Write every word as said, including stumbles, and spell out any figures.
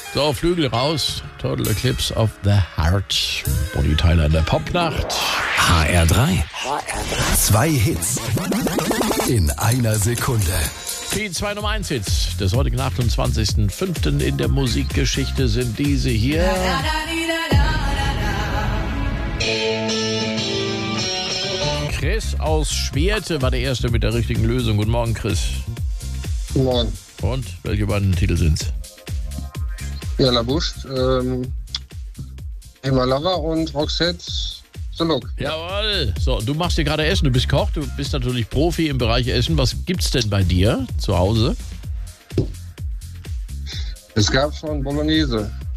So, Flügel raus. Total Eclipse of the Heart. Bonnie Tyler in der Popnacht. H R drei. Zwei Hits in einer Sekunde. Die zwei Nummer eins Hits des heutigen achtundzwanzigsten fünften in der Musikgeschichte sind diese hier. Chris aus Schwerte war der Erste mit der richtigen Lösung. Guten Morgen, Chris. Guten Morgen. Und welche beiden Titel sind's? Ja, La Bouche, ähm, Emma Lover und Roxette The Look. Jawohl. So, du machst dir gerade Essen, du bist Koch, du bist natürlich Profi im Bereich Essen. Was gibt's denn bei dir zu Hause? Es gab schon Bolognese.